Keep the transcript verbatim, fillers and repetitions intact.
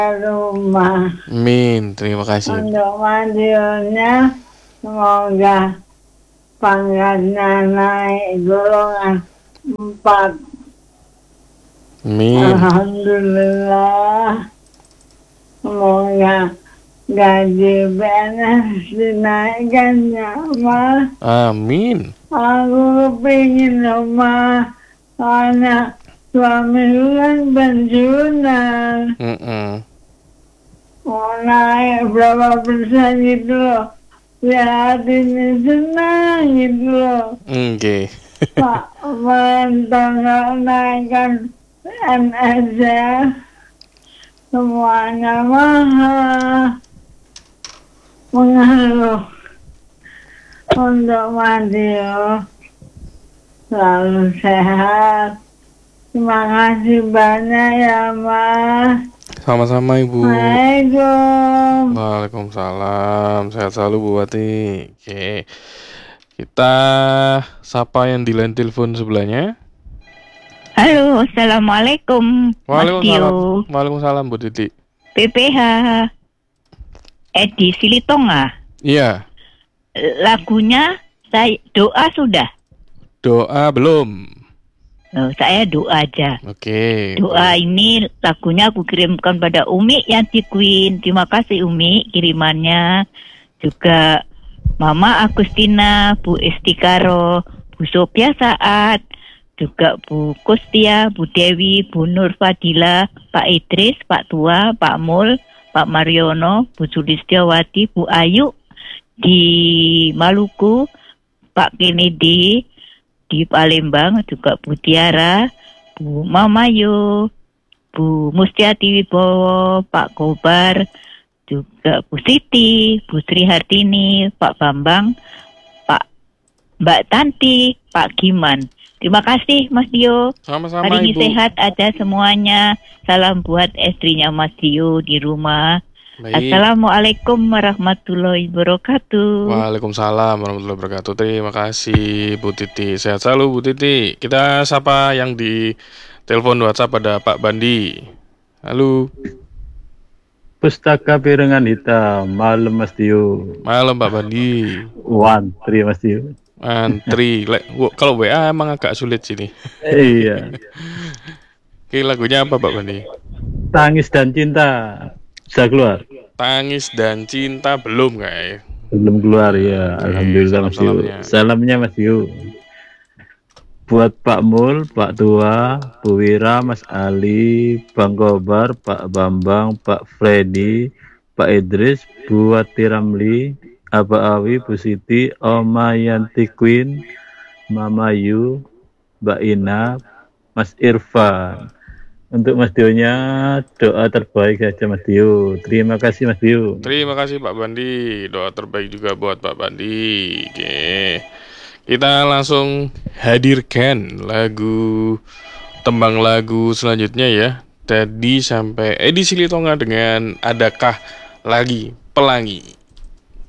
rumah. Amin, terima kasih. Untuk Madionya semoga pangkatnya naik golongan empat. Amin. Alhamdulillah. Semoga gaji P N S dinaikkan ya Ma. Amin. Aku kepingin rumah karena suami kan pensiunan. Mm-mm. Mau naik berapa persen gitu loh. Ya hatinya senang gitu loh. Oke. Pak pemerintah nggak naikkan P N S ya. Semuanya mahal. Mengeluh. Untuk Madio selalu sehat. Terima kasih banyak ya Mas. Sama-sama Ibu. Assalamualaikum. Waalaikumsalam. Sehat selalu Bu Wati. Oke. Kita sapa yang di line telepon sebelahnya. Halo, assalamualaikum, Mas Waalaikumsalam. Tio. Waalaikumsalam Bu Titi. P P H Edi Silitonga. Iya. Lagunya saya doa sudah. Doa belum. Oh, saya doa aja. Oke. Doa ini lagunya aku kirimkan pada Umi Yanti Queen. Terima kasih Umi kirimannya. Juga Mama Agustina, Bu Estikaro, Bu Sofia Saat, juga Bu Kustia, Bu Dewi, Bu Nur Fadila, Pak Idris, Pak Tua, Pak Mul, Pak Mariono, Bu Sulistiawati, Bu Ayu di Maluku, Pak Kennedy di Palembang, juga Bu Tiara, Bu Mamayo, Bu Mustiati Wibowo, Pak Kobar, juga Bu Siti, Bu Sri Hartini, Pak Bambang, Pak Mbak Tanti, Pak Giman. Terima kasih Mas Dio. Sama-sama Hari ini Ibu. sehat aja semuanya. Salam buat istrinya Mas Dio di rumah. Baik. Assalamualaikum warahmatullahi wabarakatuh. Waalaikumsalam warahmatullahi wabarakatuh. Terima kasih Bu Titi. Sehat selalu Bu Titi. Kita sapa yang di telepon WhatsApp ada Pak Bandi. Halo. Pustaka Piringan Hitam, malam Mas Tio. Malam Pak Bandi. One, three Mas Tio. Antri. Le- wo- Kalau W A emang agak sulit sini. Iya. Oke, lagunya apa Pak Bandi? Tangis dan Cinta. Bisa keluar? Tangis dan Cinta belum kayak. Belum keluar ya. Oke, Alhamdulillah Mas Tio. salam-salamnya. Salamnya Mas Tio. Buat Pak Mul, Pak Tua, Bu Wira, Mas Ali, Bang Kobar, Pak Bambang, Pak Freddy, Pak Idris, Bu Wati Ramli, Aba Awi, Bu Siti, Oma Yanti Queen, Mama Yu, Mbak Ina, Mas Irfan. Untuk Mas Dio-nya doa terbaik saja Mas Dio. Terima kasih Mas Dio. Terima kasih Pak Bandi. Doa terbaik juga buat Pak Bandi. Oke. Kita langsung hadirkan lagu tembang lagu selanjutnya ya. Tadi sampai Edi Silitonga dengan Adakah Lagi Pelangi.